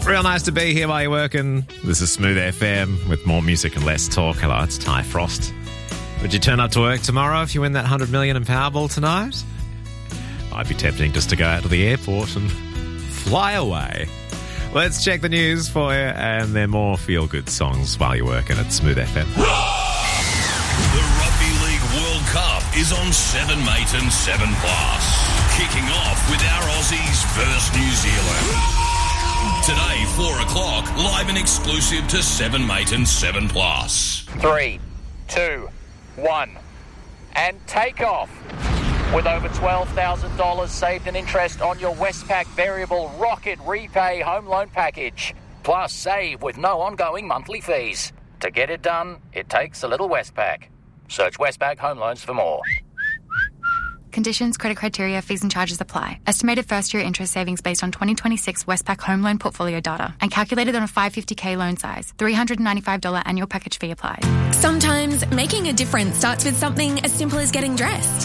Real nice to be here while you're working. This is Smooth FM with more music and less talk. Hello, it's Ty Frost. Would you turn up to work tomorrow if you win that $100 million in Powerball tonight? I'd be tempting just to go out to the airport and fly away. Let's check the news for you, and there are more feel-good songs while you're working at Smooth FM. The Rugby League World Cup is on 7 Mate and 7 Plus. Kicking off with our Aussies versus New Zealand. Today, 4 o'clock, live and exclusive to 7 Mate and 7 Plus. 3, 2, 1, and take off. With over $12,000 saved in interest on your Westpac Variable Rocket Repay Home Loan Package. Plus, save with no ongoing monthly fees. To get it done, it takes a little Westpac. Search Westpac Home Loans for more. Conditions, credit criteria, fees and charges apply. Estimated first-year interest savings based on 2026 Westpac home loan portfolio data and calculated on a 550K loan size. $395 annual package fee applies. Sometimes making a difference starts with something as simple as getting dressed.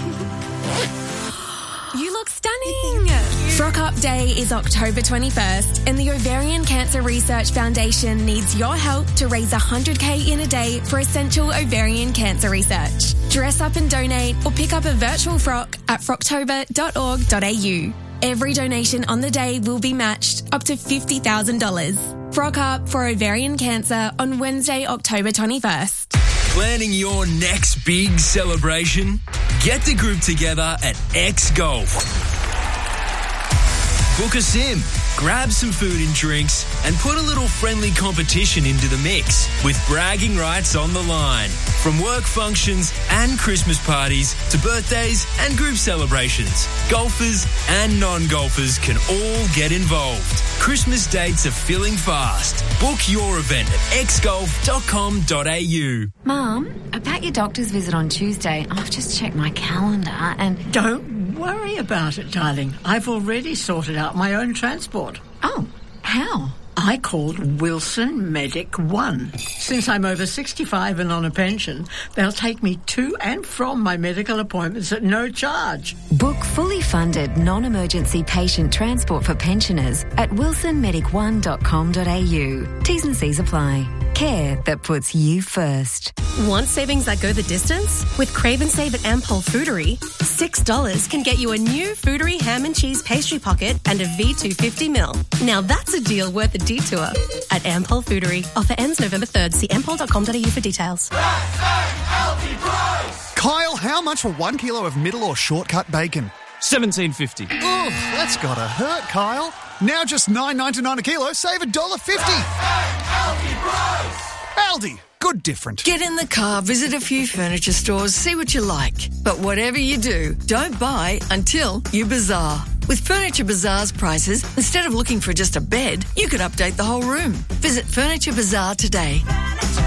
You look stunning! Frock Up Day is October 21st and the Ovarian Cancer Research Foundation needs your help to raise $100K in a day for essential ovarian cancer research. Dress up and donate or pick up a virtual frock at frocktober.org.au. Every donation on the day will be matched up to $50,000. Frock Up for ovarian cancer on Wednesday, October 21st. Planning your next big celebration? Get the group together at X Golf. Book a sim, grab some food and drinks, and put a little friendly competition into the mix with bragging rights on the line. From work functions and Christmas parties to birthdays and group celebrations, golfers and non-golfers can all get involved. Christmas dates are filling fast. Book your event at xgolf.com.au. Mum, about your doctor's visit on Tuesday, I've just checked my calendar and... Don't worry about it, darling. I've already sorted out my own transport. Oh, how? I called Wilson Medic One. Since I'm over 65 and on a pension, they'll take me to and from my medical appointments at no charge. Book fully funded non-emergency patient transport for pensioners at wilsonmedic1.com.au. T's and C's apply. Care that puts you first. Want savings that go the distance? With Crave and Save at Ampol Foodery, $6 can get you a new Foodery ham and cheese pastry pocket and a V250ml. Now that's a deal worth a detour at Ampol Foodery. Offer ends November 3rd. See ampol.com.au for details. Kyle, how much for 1 kilo of middle or shortcut bacon? $17.50. Oh, that's gotta hurt, Kyle. Now just $9.99 a kilo, save $1.50. Aldi, good different. Get in the car, visit a few furniture stores, see what you like. But whatever you do, don't buy until you bazaar. With Furniture Bazaar's prices, instead of looking for just a bed, you could update the whole room. Visit Furniture Bazaar today.